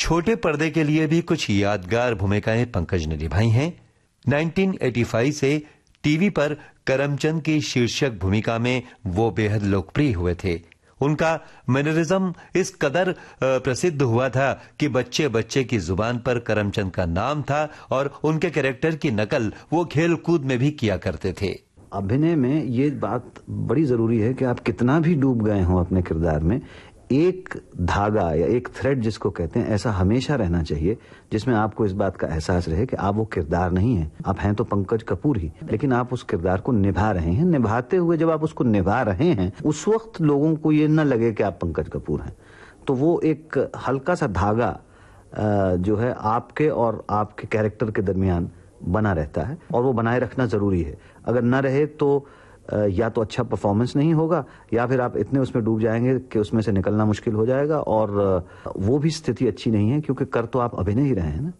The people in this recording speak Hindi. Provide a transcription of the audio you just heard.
छोटे पर्दे के लिए भी कुछ यादगार भूमिकाएं पंकज ने निभाई हैं। 1985 से टीवी पर करमचंद की शीर्षक भूमिका में वो बेहद लोकप्रिय हुए थे। उनका मैनरिज्म इस कदर प्रसिद्ध हुआ था कि बच्चे बच्चे की जुबान पर करमचंद का नाम था और उनके कैरेक्टर की नकल वो खेल कूद में भी किया करते थे। अभिनय में ये बात बड़ी जरूरी है कि आप कितना भी डूब गए हों अपने किरदार में, एक धागा या एक थ्रेड जिसको कहते हैं, ऐसा हमेशा रहना चाहिए जिसमें आपको इस बात का एहसास रहे कि आप वो किरदार नहीं हैं। आप हैं तो पंकज कपूर ही, लेकिन आप उस किरदार को निभा रहे हैं। निभाते हुए जब आप उसको निभा रहे हैं, उस वक्त लोगों को ये न लगे कि आप पंकज कपूर हैं। तो वो एक हल्का सा धागा जो है आपके और आपके कैरेक्टर के दरमियान बना रहता है, और वो बनाए रखना जरूरी है। अगर न रहे तो या तो अच्छा परफॉर्मेंस नहीं होगा, या फिर आप इतने उसमें डूब जाएंगे कि उसमें से निकलना मुश्किल हो जाएगा, और वो भी स्थिति अच्छी नहीं है, क्योंकि कर तो आप अभिनय ही रहे हैं ना।